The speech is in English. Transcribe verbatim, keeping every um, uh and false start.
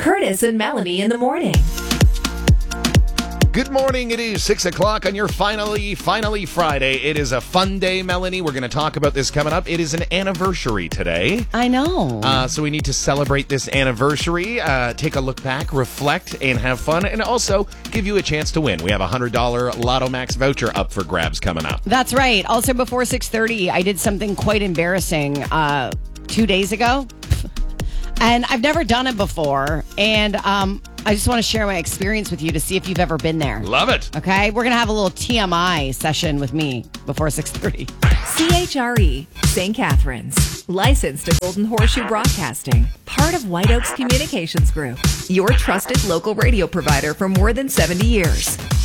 Curtis and Melanie in the morning. Good morning. It is six o'clock on your finally, finally Friday. It is a fun day, Melanie. We're going to talk about this coming up. It is an anniversary today. I know. Uh, so we need to celebrate this anniversary, uh, take a look back, reflect, and have fun, and also give you a chance to win. We have a one hundred dollars Lotto Max voucher up for grabs coming up. That's right. Also, before six thirty, I did something quite embarrassing uh, two days ago. And I've never done it before. And um, I just want to share my experience with you to see if you've ever been there. Love it. Okay? We're going to have a little T M I session with me before six thirty. C H R E, Saint Catharines. Licensed to Golden Horseshoe Broadcasting. Part of White Oaks Communications Group. Your trusted local radio provider for more than seventy years.